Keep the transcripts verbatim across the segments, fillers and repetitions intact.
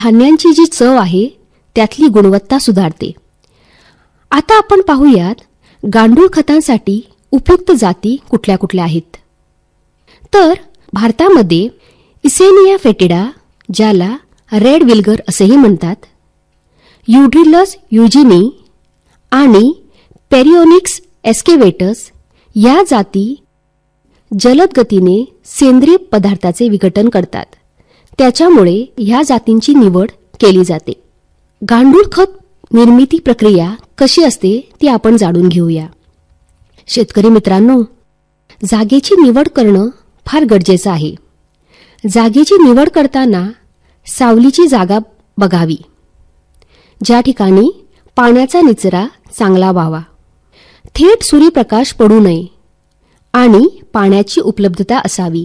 धान्यांची जी चव आहे त्यातली गुणवत्ता सुधारते. आता आपण पाहूयात गांडूळ खतांसाठी उपयुक्त जाती कुठल्या कुठल्या आहेत. तर भारतामध्ये इसेनिया फेटिडा, ज्याला रेड विल्गर असेही म्हणतात, युड्रिलस युजिनी आणि पेरिओनिक्स एस्केवेटस या जाती जलद गतीने सेंद्रिय पदार्थाचे विघटन करतात. त्याच्यामुळे ह्या जातींची निवड केली जाते. गांडूळ खत निर्मिती प्रक्रिया कशी असते ती आपण जाणून घेऊया. शेतकरी मित्रांनो, जागेची निवड करणं फार गरजेचं आहे. जागेची निवड करताना सावलीची जागा बघावी, ज्या ठिकाणी पाण्याचा निचरा चांगला व्हावा, थेट सूर्यप्रकाश पडू नये आणि पाण्याची उपलब्धता असावी.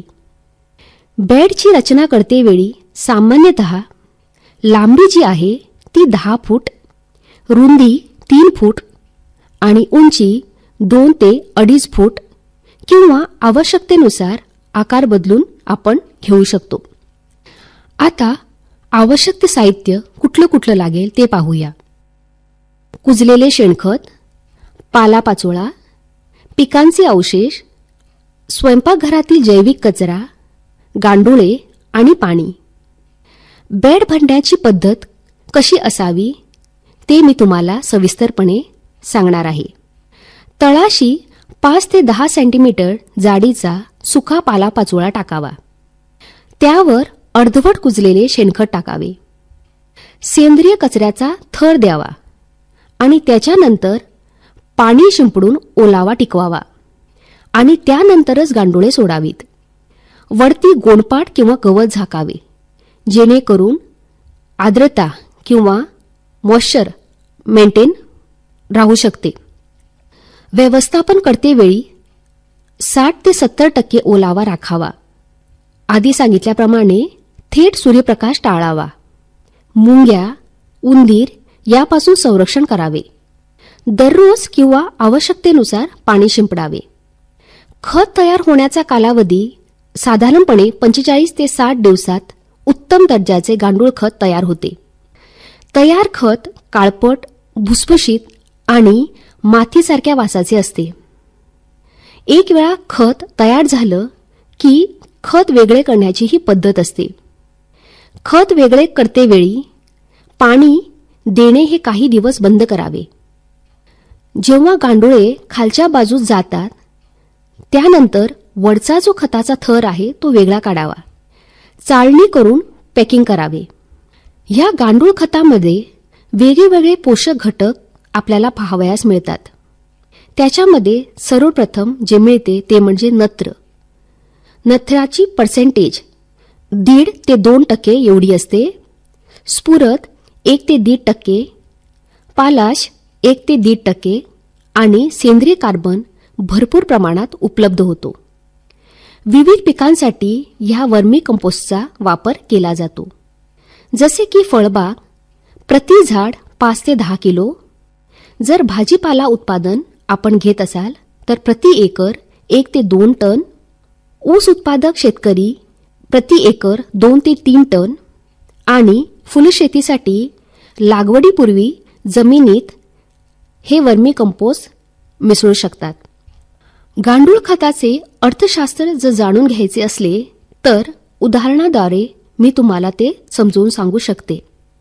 बेडची रचना करतेवेळी सामान्यतः लांबी जी आहे ती दहा फूट, रुंदी तीन फूट आणि उंची दोन ते अडीच फूट किंवा आवश्यकतेनुसार आकार बदलून आपण घेऊ शकतो. आता आवश्यक ते साहित्य कुठलं कुठलं लागेल ते पाहूया. कुजलेले शेणखत, पालापाचोळा, पिकांचे अवशेष, स्वयंपाकघरातील जैविक कचरा, गांडुळे आणि पाणी. बेड भरण्याची पद्धत कशी असावी ते मी तुम्हाला सविस्तरपणे सांगणार आहे. तळाशी पाच ते दहा सेंटीमीटर जाडीचा सुका पालापाचोळा टाकावा. त्यावर अर्धवट कुजलेले शेणखत टाकावे. सेंद्रिय कचऱ्याचा थर द्यावा आणि त्याच्यानंतर पाणी शिंपडून ओलावा टिकवावा आणि त्यानंतरच गांडुळे सोडावीत. वरती गोणपाट किंवा गवत झाकावे, जेणेकरून आर्द्रता किंवा मॉइश्चर मेंटेन राहू शकते. व्यवस्थापन करतेवेळी साठ ते सत्तर टक्के ओलावा राखावा. आधी सांगितल्याप्रमाणे थेट सूर्यप्रकाश टाळावा. मुंग्या, उंदीर यापासून संरक्षण करावे. दररोज किंवा आवश्यकतेनुसार पाणी शिंपडावे. खत तयार होण्याचा कालावधी साधारणपणे पंचेचाळीस ते साठ दिवसात उत्तम दर्जाचे गांडूळ खत तयार होते. तयार खत काळपट, भुसभुशीत आणि मातीसारख्या वासाचे असते. एक वेळा खत तयार झालं की खत वेगळे करण्याची ही पद्धत असते. खत वेगळे करतेवेळी पाणी देणे हे काही दिवस बंद करावे. जेव्हा गांडुळे खालच्या बाजूस जातात त्यानंतर वरचा जो खताचा थर आहे तो वेगळा काढावा. चाळणी करून पॅकिंग करावे. या गांडूळ खतामध्ये वेगवेगळे पोषक घटक आपल्याला पाहावयास मिळतात. त्याच्यामध्ये सर्वप्रथम जे मिळते ते म्हणजे नत्र. नत्राची पर्सेंटेज दीड ते दोन टक्के एवढी असते. स्फुरद एक ते दीड टक्के, पालाश एक ते दीड टक्के आणि सेंद्रिय कार्बन भरपूर प्रमाणात उपलब्ध होतो. विविध पिकांसाठी ह्या वर्मी कंपोस्टचा वापर केला जातो. जसे की फळबाग प्रति झाड पाच ते दहा किलो. जर भाजीपाला उत्पादन आपण घेत असाल तर प्रति एकर एक ते दोन टन. ऊस उत्पादक शेतकरी प्रति एकर दोन ते तीन टन आणि फुलशेतीसाठी लागवडीपूर्वी जमिनीत हे वर्मी कंपोस्ट मिसळू शकतात. गांडूळ खताचे अर्थशास्त्र जर जाणून घ्यायचे असले तर उदाहरणाद्वारे मी तुम्हाला ते समजावून सांगू शकते.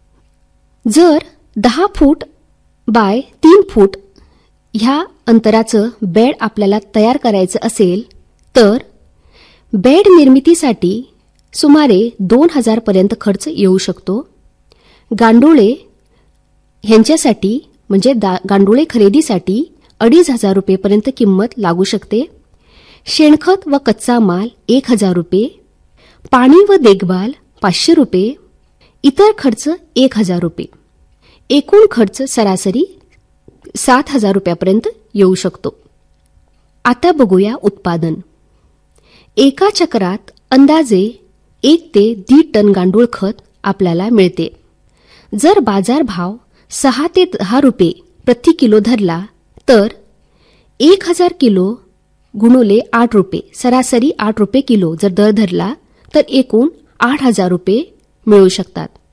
जर दहा फूट बाय तीन फूट ह्या अंतराचं बेड आपल्याला तयार करायचं असेल तर बेड निर्मितीसाठी सुमारे दोन हजार पर्यंत खर्च येऊ शकतो. गांडुळे ह्यांच्यासाठी म्हणजे गांडुळे खरेदीसाठी अडीच हजार रुपयेपर्यंत किंमत लागू शकते. शेणखत व कच्चा माल एक हजार रुपये, पाणी व देखभाल पाचशे रुपये, इतर खर्च एक हजार रुपये. एकूण खर्च सरासरी सात हजार रुपयापर्यंत येऊ शकतो. आता बघूया उत्पादन. एका चक्रात अंदाजे एक ते दीड टन गांडूळ खत आपल्याला मिळते. जर बाजारभाव सहा ते दहा रुपये प्रति किलो धरला तर एक हजार किलो गुणुले आठ रुपये सरासरी आठ रुपये किलो जर दर धरला तर एकूण आठ हजार रुपये मिळू शकतात.